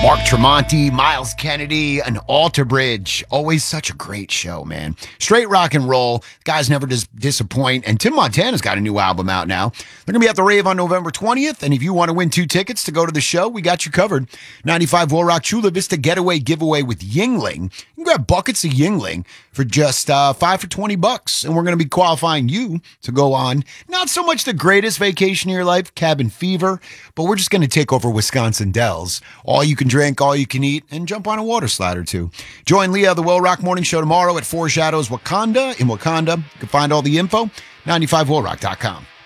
Mark Tremonti, Miles Kennedy, and Alter Bridge. Always such a great show, man. Straight rock and roll. Guys never disappoint. And Tim Montana's got a new album out now. They're going to be at the Rave on November 20th. And if you want to win 2 tickets to go to the show, we got you covered. 95 Will Rock Chula Vista Getaway giveaway with Yingling. You can grab buckets of Yingling for just $5 for $20. And we're going to be qualifying you to go on not so much the greatest vacation of your life, cabin fever, but we're just going to take over Wisconsin Dells. All you can drink, all you can eat, and jump on a water slide or two. Join Leah, the Will Rock Morning Show tomorrow at Four Shadows Wakanda in Wakanda. You can find all the info, 95willrock.com.